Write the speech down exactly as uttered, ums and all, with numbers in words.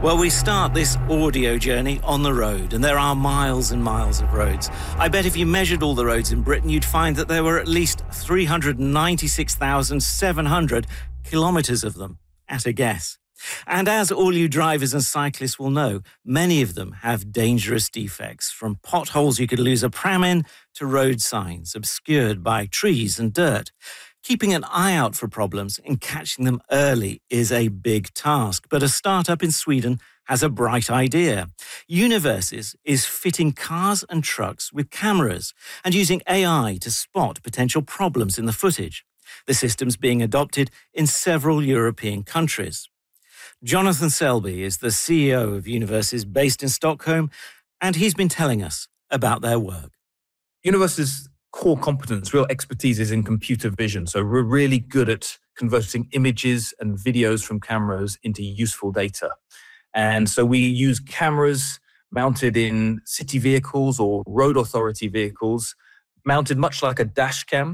Well, we start this audio journey on the road, and there are miles and miles of roads. I bet if you measured all the roads in Britain, you'd find that there were at least three hundred ninety-six thousand seven hundred kilometres of them, at a guess. And as all you drivers and cyclists will know, many of them have dangerous defects, from potholes you could lose a pram in to road signs obscured by trees and dirt. Keeping an eye out for problems and catching them early is a big task, but a startup in Sweden has a bright idea. Universes is fitting cars and trucks with cameras and using A I to spot potential problems in the footage. The system's being adopted in several European countries. Jonathan Selby is the C E O of Universes based in Stockholm, and he's been telling us about their work. Universes' core competence, real expertise is in computer vision. So we're really good at converting images and videos from cameras into useful data. And so we use cameras mounted in city vehicles or road authority vehicles, mounted much like a dash cam